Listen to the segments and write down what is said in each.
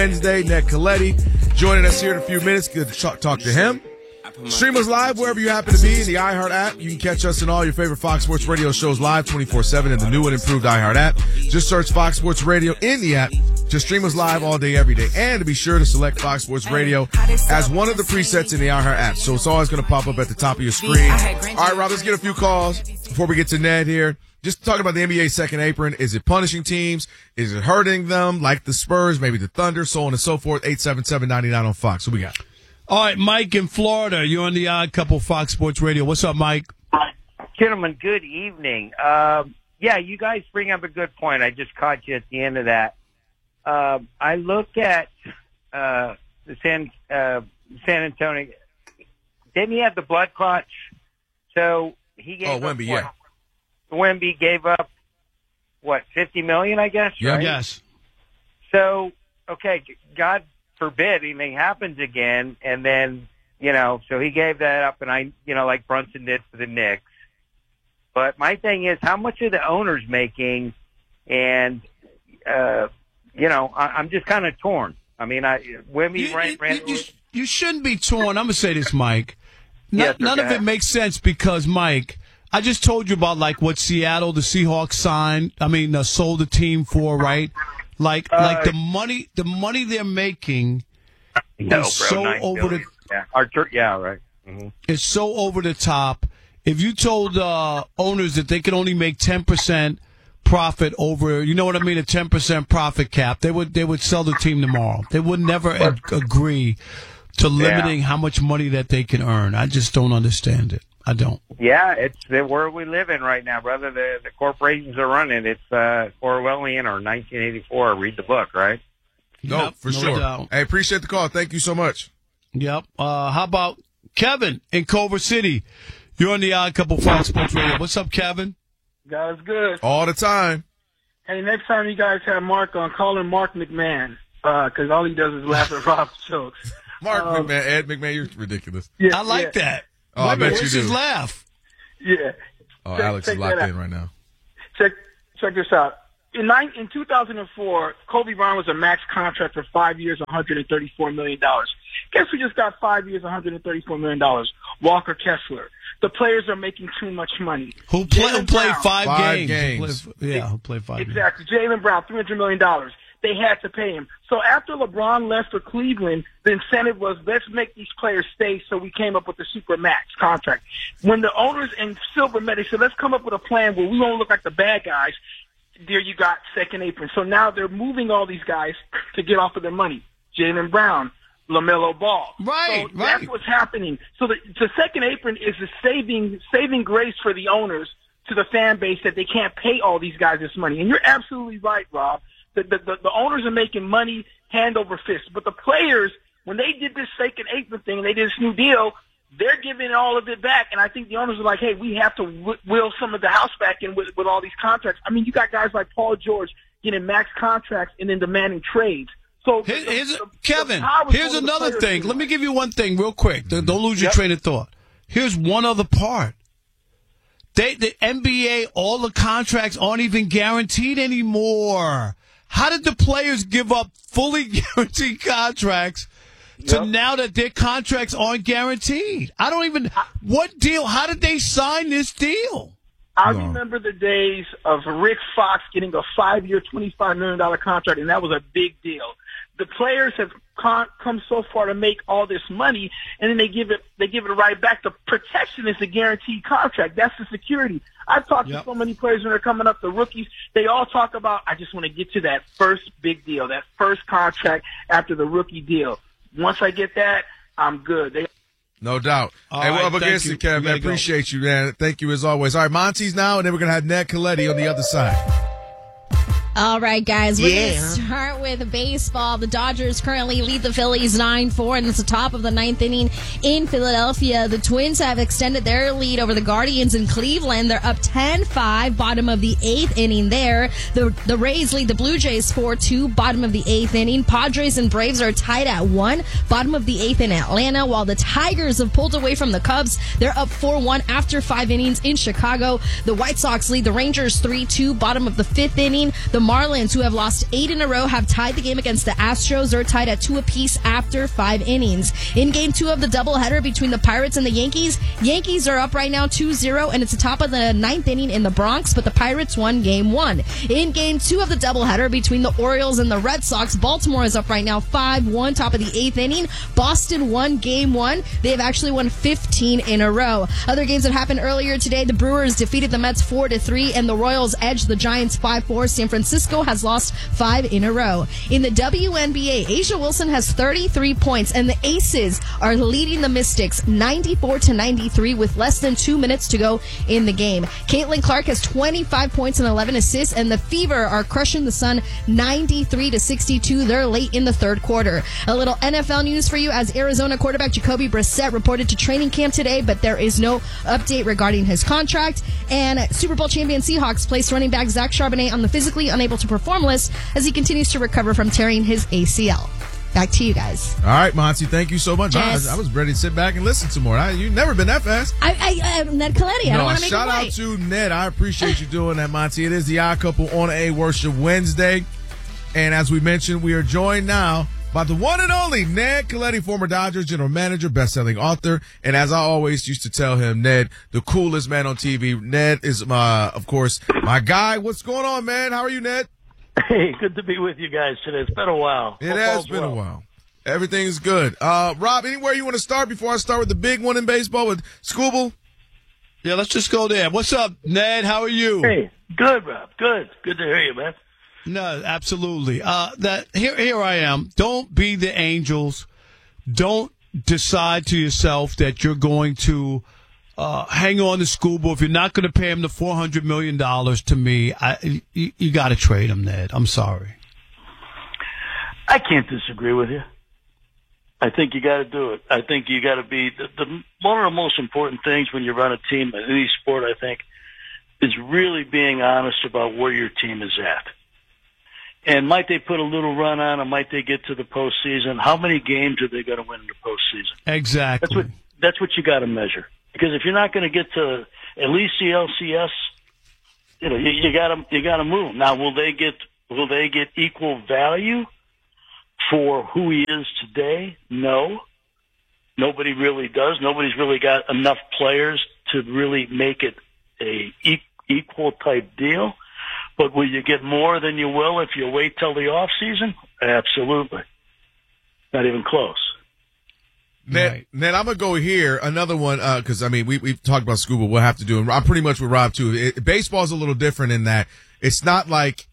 Wednesday. Ned Coletti joining us here in a few minutes. Good to talk to him. Stream us live wherever you happen to be in the iHeart app. You can catch us in all your favorite Fox Sports Radio shows live 24/7 in the new and improved iHeart app. Just search Fox Sports Radio in the app. Just stream us live all day, every day. And to be sure to select Fox Sports Radio as one of the presets in the iHeart app. So it's always going to pop up at the top of your screen. All right, Rob, let's get a few calls before we get to Ned here. Just talking about the NBA second apron. Is it punishing teams? Is it hurting them like the Spurs, maybe the Thunder, so on and so forth? 877-99 on Fox. What we got? All right, Mike in Florida. You're on the Odd Couple Fox Sports Radio. What's up, Mike? Gentlemen, good evening. Yeah, you guys bring up a good point. I just caught you at the end of that. I look at the San Antonio. Didn't he have the blood clots? So he gave up Wemby, what? yeah. Wemby gave up, what, $50 million, I guess? Yeah. Right? Yes. So, okay, God forbid anything happens again, and then, so he gave that up, and like Brunson did for the Knicks. But my thing is, how much are the owners making? And, I'm just kind of torn. I mean, Wemby you shouldn't be torn. I'm going to say this, Mike. None of it makes sense because, Mike, I just told you about, what Seattle, the Seahawks sold the team for, right? Like the money they're making is so over the. Yeah, right. Mm-hmm. It's so over the top. If you told owners that they could only make 10% profit over, you know what I mean, a 10% profit cap, they would sell the team tomorrow. They would never agree to limiting how much money that they can earn. I just don't understand it. I don't. Yeah, it's the world we live in right now, brother. The corporations are running. It's Orwellian or 1984. Read the book, right? No, for sure. Doubt. Hey, appreciate the call. Thank you so much. Yep. How about Kevin in Culver City? You're on the Odd Couple Fox Sports Radio. What's up, Kevin? Guys, good. All the time. Hey, next time you guys have Mark on, call him Mark McMahon, because all he does is laugh at Rob's jokes. Mark McMahon, Ed McMahon, you're ridiculous. Yeah, I like that. Oh, I bet you Where's do. his laugh? Yeah. Oh, Alex is locked in right now. Check this out. In 2004, Kobe Bryant was a max contract for 5 years, $134 million. Guess who just got 5 years, $134 million? Walker Kessler. The players are making too much money. Who played five games. Who played 5 games. Exactly. Jaylen Brown, $300 million. They had to pay him. So after LeBron left for Cleveland, the incentive was, let's make these players stay, so we came up with the super max contract. When the owners and Silver met, they said, let's come up with a plan where we won't look like the bad guys. There you got second apron. So now they're moving all these guys to get off of their money. Jaylen Brown, LaMelo Ball. Right, so that's what's happening. So the second apron is the saving grace for the owners to the fan base that they can't pay all these guys this money. And you're absolutely right, Rob. The owners are making money hand over fist. But the players, when they did this second apron thing and they did this new deal, they're giving all of it back. And I think the owners are like, hey, we have to will some of the house back in with all these contracts. I mean, you got guys like Paul George getting max contracts and then demanding trades. So Kevin, here's another thing. Let me give you one thing real quick. Don't lose your train of thought. Here's one other part. The NBA, all the contracts aren't even guaranteed anymore. How did the players give up fully guaranteed contracts to now that their contracts aren't guaranteed? What deal? How did they sign this deal? I remember the days of Rick Fox getting a 5-year, $25 million contract, and that was a big deal. The players have come so far to make all this money, and then they give it right back. The protection is the guaranteed contract. That's the security. I've talked to so many players when they're coming up, the rookies. They all talk about, I just want to get to that first big deal, that first contract after the rookie deal. Once I get that, I'm good. No doubt. Hey, we're up against it, Kevin. I appreciate you, man. Thank you as always. All right, Monty's now, and then we're going to have Ned Coletti on the other side. All right, guys, we're going to start with baseball. The Dodgers currently lead the Phillies 9-4, and it's the top of the ninth inning in Philadelphia. The Twins have extended their lead over the Guardians in Cleveland. They're up 10-5, bottom of the eighth inning there. The Rays lead the Blue Jays 4-2, bottom of the eighth inning. Padres and Braves are tied at 1, bottom of the eighth in Atlanta, while the Tigers have pulled away from the Cubs. They're up 4-1 after 5 innings in Chicago. The White Sox lead the Rangers 3-2, bottom of the fifth inning. The Marlins, who have lost 8 in a row, have tied the game against the Astros. They're tied at 2 apiece after 5 innings. In Game 2 of the doubleheader between the Pirates and the Yankees are up right now 2-0, and it's the top of the 9th inning in the Bronx, but the Pirates won Game 1. In Game 2 of the doubleheader between the Orioles and the Red Sox, Baltimore is up right now 5-1, top of the 8th inning. Boston won Game 1. They have actually won 15 in a row. Other games that happened earlier today, the Brewers defeated the Mets 4-3, and the Royals edged the Giants 5-4. San Francisco has lost 5 in a row. In the WNBA, A'ja Wilson has 33 points, and the Aces are leading the Mystics 94-93 with less than 2 minutes to go in the game. Caitlin Clark has 25 points and 11 assists, and the Fever are crushing the Sun 93-62. They're late in the third quarter. A little NFL news for you, as Arizona quarterback Jacoby Brissett reported to training camp today, but there is no update regarding his contract. And Super Bowl champion Seahawks placed running back Zach Charbonnet on the physically unable to perform list as he continues to recover from tearing his ACL. Back to you guys. All right, Monty, thank you so much. Yes. I was ready to sit back and listen some more. You've never been that fast. Ned Coletti, I don't want to make shout out to Ned. I appreciate you doing that, Monty. It is the Odd Couple on a Worship Wednesday. And as we mentioned, we are joined now by the one and only Ned Coletti, former Dodgers general manager, best-selling author. And as I always used to tell him, Ned, the coolest man on TV. Ned is, of course, my guy. What's going on, man? How are you, Ned? Hey, good to be with you guys today. It's been a while. It has been a while. Everything's good. Rob, anywhere you want to start before I start with the big one in baseball with Scooble? Yeah, let's just go there. What's up, Ned? How are you? Hey, good, Rob. Good. Good to hear you, man. No, absolutely. Here I am. Don't be the Angels. Don't decide to yourself that you're going to hang on to Scooble. If you're not going to pay him the $400 million to me, you got to trade him, Ned. I'm sorry. I can't disagree with you. I think you got to do it. I think you got to be one of the most important things when you run a team in any sport, I think, is really being honest about where your team is at. And might they put a little run on, or might they get to the postseason? How many games are they going to win in the postseason? Exactly. That's what you got to measure. Because if you're not going to get to at least the LCS, you got to move. Now, will they get equal value for who he is today? No. Nobody really does. Nobody's really got enough players to really make it a equal type deal. But will you get more than you will if you wait till the off season? Absolutely. Not even close. Ned, I'm going to go here. Another one, because, we've talked about Scuba. We'll have to do, and I'm pretty much with Rob, too. Baseball's a little different in that it's not like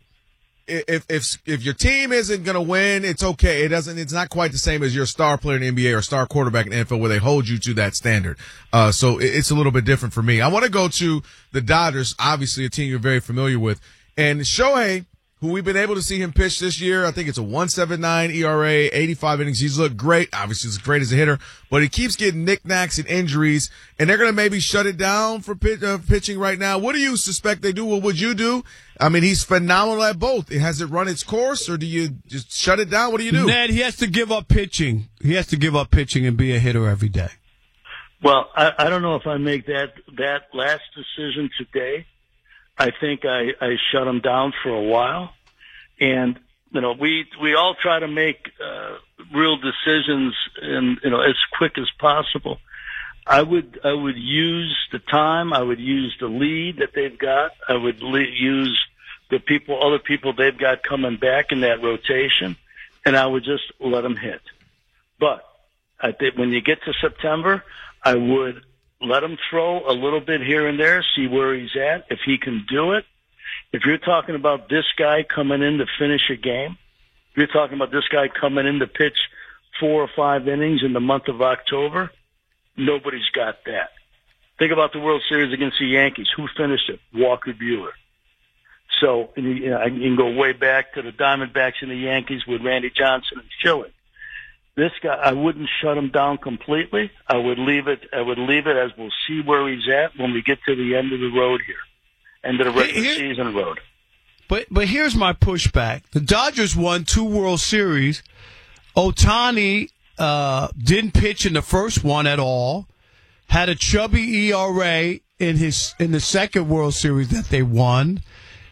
if your team isn't going to win, it's okay. It's not quite the same as your star player in the NBA or star quarterback in the NFL where they hold you to that standard. So it's a little bit different for me. I want to go to the Dodgers, obviously a team you're very familiar with. And Shohei, who we've been able to see him pitch this year, I think it's a 1.79 ERA, 85 innings. He's looked great. Obviously, he's great as a hitter, but he keeps getting knickknacks and injuries, and they're going to maybe shut it down for pitching right now. What do you suspect they do? What would you do? He's phenomenal at both. Has it run its course, or do you just shut it down? What do you do? Ned, he has to give up pitching. He has to give up pitching and be a hitter every day. Well, I don't know if I make that last decision today. I think I shut him down for a while, and we all try to make real decisions and as quick as possible. I would use the time. I would use the lead that they've got. I would use other people they've got coming back in that rotation, and I would just let them hit. But I think when you get to September, I would let him throw a little bit here and there, see where he's at, if he can do it. If you're talking about this guy coming in to finish a game, if you're talking about this guy coming in to pitch 4 or 5 innings in the month of October, nobody's got that. Think about the World Series against the Yankees. Who finished it? Walker Buehler. So you can go way back to the Diamondbacks and the Yankees with Randy Johnson and Schilling. This guy, I wouldn't shut him down completely. I would leave it as we'll see where he's at when we get to the end of the road here, end of the regular season road. But here's my pushback. The Dodgers won 2 World Series. Ohtani didn't pitch in the first one at all. Had a chubby ERA in the second World Series that they won.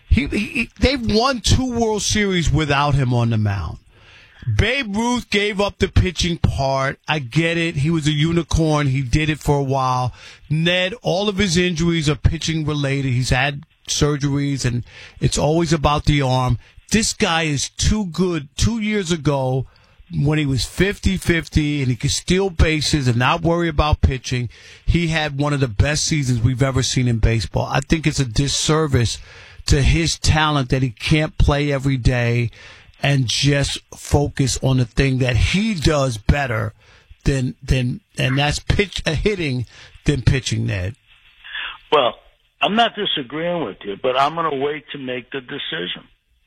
They've won 2 World Series without him on the mound. Babe Ruth gave up the pitching part. I get it. He was a unicorn. He did it for a while. Ned, all of his injuries are pitching related. He's had surgeries, and it's always about the arm. This guy is too good. 2 years ago, when he was 50-50 and he could steal bases and not worry about pitching, he had one of the best seasons we've ever seen in baseball. I think it's a disservice to his talent that he can't play every day and just focus on the thing that he does better than and that's hitting than pitching, Ned. Well, I'm not disagreeing with you, but I'm going to wait to make the decision.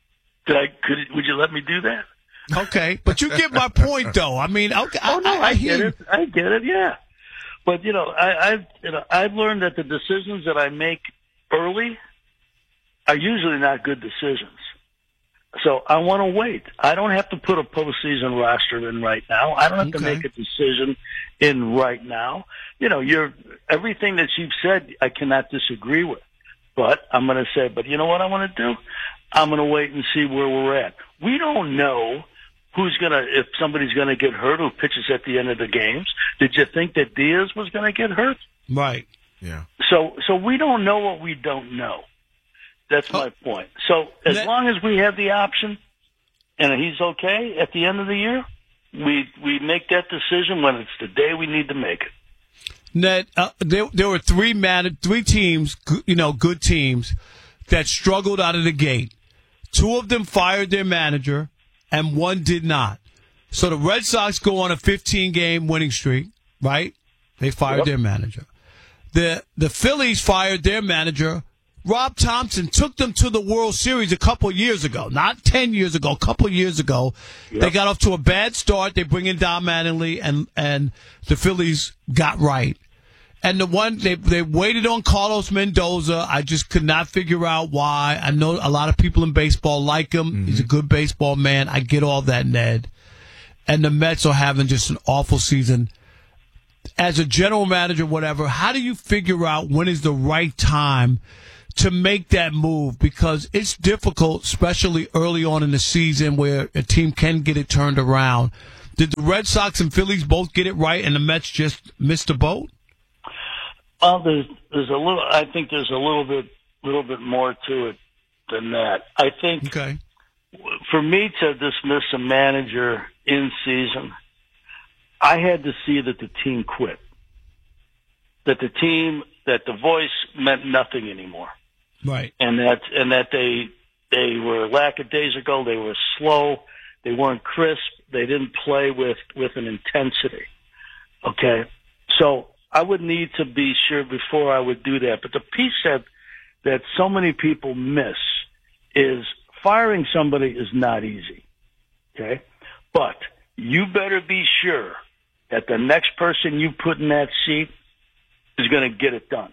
Would you let me do that? Okay, but you get my point, though. I mean, okay, I get it. I get it. Yeah, but I've learned that the decisions that I make early are usually not good decisions. So I want to wait. I don't have to put a postseason roster in right now. I don't have to make a decision in right now. Everything that you've said, I cannot disagree with. But I'm going to say, but you know what I want to do? I'm going to wait and see where we're at. We don't know if somebody's going to get hurt who pitches at the end of the games. Did you think that Diaz was going to get hurt? Right. Yeah. So we don't know what we don't know. That's my point. So as long as we have the option and he's okay at the end of the year, we make that decision when it's the day we need to make it. Ned, there were three teams, good teams that struggled out of the gate. 2 of them fired their manager, and 1 did not. So the Red Sox go on a 15-game winning streak, right? They fired their manager. The Phillies fired their manager. Rob Thompson took them to the World Series a couple years ago, not 10 years ago, a couple years ago. Yep. They got off to a bad start. They bring in Don Mattingly, and the Phillies got right. And the one they waited on Carlos Mendoza. I just could not figure out why. I know a lot of people in baseball like him. Mm-hmm. He's a good baseball man. I get all that, Ned. And the Mets are having just an awful season. As a general manager, whatever, how do you figure out when is the right time to make that move? Because it's difficult, especially early on in the season where a team can get it turned around. Did the Red Sox and Phillies both get it right and the Mets just missed the boat? Well, I think there's a little bit more to it than that. I think for me to dismiss a manager in season, I had to see that the team quit. That the voice meant nothing anymore. Right. And that they were lackadaisical, they were slow, they weren't crisp, they didn't play with an intensity. Okay? So I would need to be sure before I would do that. But the piece that so many people miss is firing somebody is not easy. Okay? But you better be sure that the next person you put in that seat is going to get it done.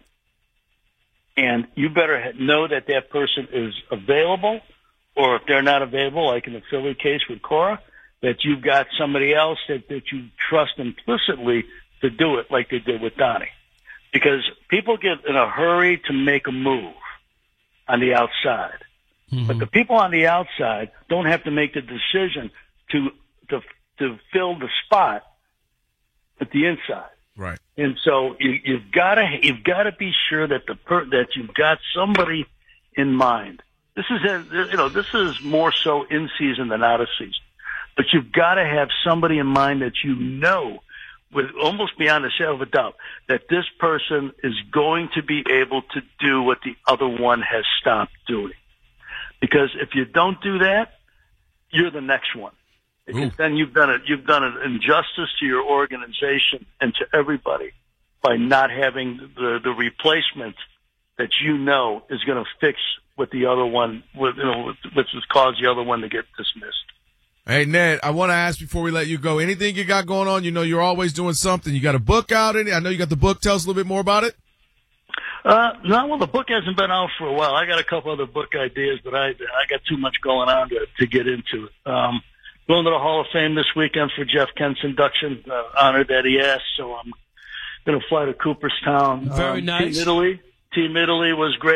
And you better know that person is available, or if they're not available, like in the Philly case with Cora, that you've got somebody else that you trust implicitly to do it like they did with Donnie. Because people get in a hurry to make a move on the outside. Mm-hmm. But the people on the outside don't have to make the decision to fill the spot at the inside. Right. And so you've got to be sure that that you've got somebody in mind. This is more so in season than out of season. But you've got to have somebody in mind that with almost beyond a shadow of a doubt, that this person is going to be able to do what the other one has stopped doing. Because if you don't do that, you're the next one. Because then you've done an injustice to your organization and to everybody by not having the replacement that is going to fix what the other one, which has caused the other one to get dismissed. Hey, Ned, I want to ask before we let you go, anything you got going on? You're always doing something. You got a book out? I know you got the book. Tell us a little bit more about it. No, well, the book hasn't been out for a while. I got a couple other book ideas, but I got too much going on to get into it. Going to the Hall of Fame this weekend for Jeff Kent's induction, honor that he asked, so I'm going to fly to Cooperstown. Very nice. Team Italy was great.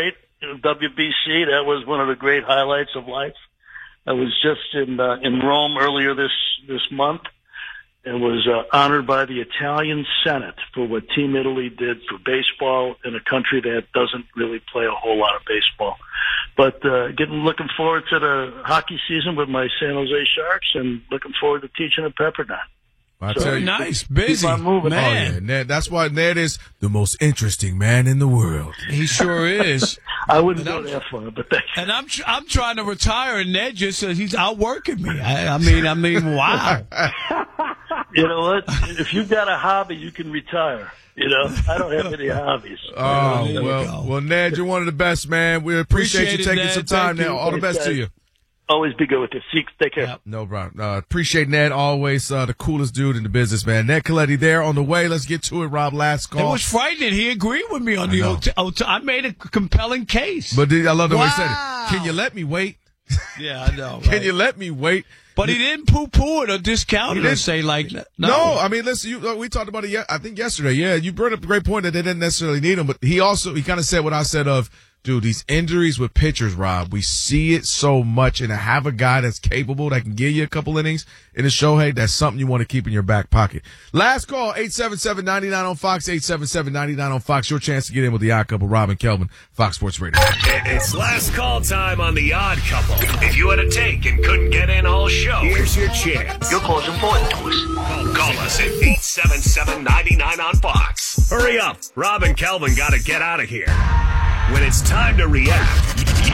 WBC. That was one of the great highlights of life. I was just in Rome earlier this month and was honored by the Italian Senate for what Team Italy did for baseball in a country that doesn't really play a whole lot of baseball. But looking forward to the hockey season with my San Jose Sharks and looking forward to teaching at Pepperdine. Very nice, busy man. Oh, yeah, Ned, that's why Ned is the most interesting man in the world. He sure is. I wouldn't go that far, but thanks. And I'm trying to retire, and Ned just says he's outworking me. I mean, wow. You know what? If you've got a hobby, you can retire. You know, I don't have any hobbies. Oh, well, Ned, you're one of the best, man. We appreciate you taking some time now. All the best to you. Always be good with you. Take care. Yep. No problem. Appreciate Ned, always the coolest dude in the business, man. Ned Colletti there on the way. Let's get to it, Rob. Last call. It was frightening. He agreed with me on the OT. I made a compelling case. But I love the way he said it. Can you let me wait? Yeah, I know. Right? Can you let me wait? But he didn't poo-poo it or discount it or say like, no. I mean, listen, we talked about it, I think yesterday. Yeah, you brought up a great point that they didn't necessarily need him. But he kind of said what I said of, dude, these injuries with pitchers, Rob, we see it so much. And to have a guy that's capable that can give you a couple innings in the Shohei, that's something you want to keep in your back pocket. Last call, 877-99 on Fox, 877-99 on Fox. Your chance to get in with the Odd Couple, Rob and Kelvin, Fox Sports Radio. It's last call time on the Odd Couple. If you had a take and couldn't get in all show, here's your chance. Your call's important to us. Call us at 877-99 on Fox. Hurry up. Rob and Kelvin got to get out of here. When it's time to react,